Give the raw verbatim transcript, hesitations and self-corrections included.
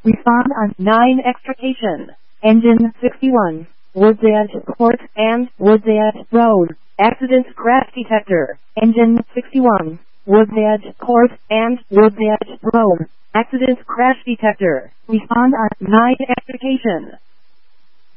Respond on nine extrication. Engine sixty-one. Woods Edge Court and Woods Edge Road. Accident crash detector. Engine sixty-one. Woods Edge Court and Woods Edge Road. Accident crash detector. Respond on nine extrication.